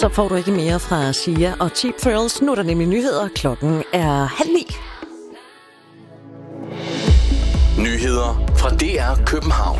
Så får du ikke mere fra Sia og Cheap Thrills. Nu er der nemlig nyheder. Klokken er 8:30. Nyheder fra DR København.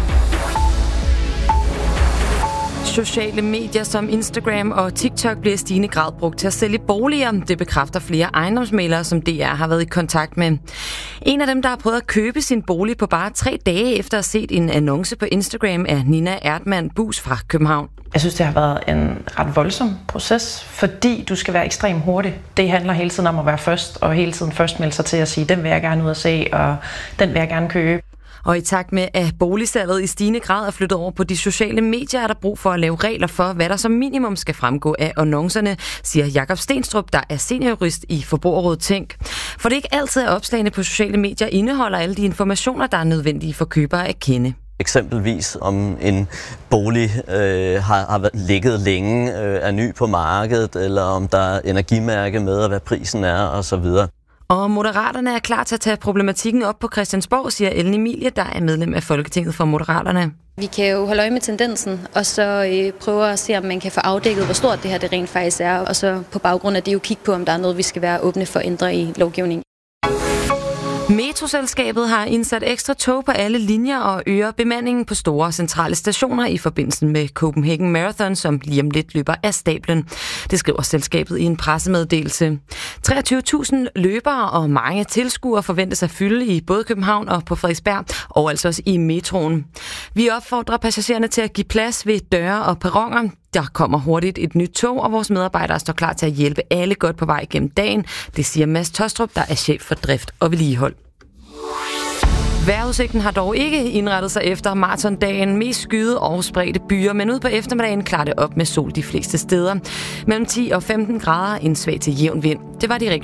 Sociale medier som Instagram og TikTok bliver i stigende grad brugt til at sælge boliger. Det bekræfter flere ejendomsmæglere, som DR har været i kontakt med. En af dem, der har prøvet at købe sin bolig på bare 3 dage efter at have set en annonce på Instagram, er Nina Erdmann Bus fra København. Jeg synes, det har været en ret voldsom proces, fordi du skal være ekstremt hurtig. Det handler hele tiden om at være først, og hele tiden først melde sig til at sige, den vil jeg gerne ud og se, og den vil jeg gerne købe. Og i takt med, at boligsalget i stigende grad er flyttet over på de sociale medier, er der brug for at lave regler for, hvad der som minimum skal fremgå af annoncerne, siger Jakob Stenstrup, der er seniorjurist i Forbrugerrådet Tænk. For det ikke altid er opslagene på sociale medier indeholder alle de informationer, der er nødvendige for købere at kende. Eksempelvis om en bolig har ligget længe, er ny på markedet, eller om der er energimærke med, og hvad prisen er osv. Og Moderaterne er klar til at tage problematikken op på Christiansborg, siger Ellen Emilie, der er medlem af Folketinget for Moderaterne. Vi kan jo holde øje med tendensen, og så prøve at se, om man kan få afdækket, hvor stort det her det rent faktisk er, og så på baggrund af det jo kigge på, om der er noget, vi skal være åbne for at ændre i lovgivningen. Metroselskabet har indsat ekstra tog på alle linjer og øger bemandingen på store centrale stationer i forbindelse med Copenhagen Marathon, som lige om lidt løber af stablen. Det skriver selskabet i en pressemeddelelse. 23.000 løbere og mange tilskuere forventes at fylde i både København og på Frederiksberg, og altså også i metroen. Vi opfordrer passagererne til at give plads ved døre og perroner. Der kommer hurtigt et nyt tog, og vores medarbejdere står klar til at hjælpe alle godt på vej gennem dagen. Det siger Mads Tostrup, der er chef for drift og vedligehold. Vejrudsigten har dog ikke indrettet sig efter maratondagen. Mest skyde og spredte byer, men ud på eftermiddagen klarer det op med sol de fleste steder. Mellem 10 og 15 grader, en svag til jævn vind. Det var de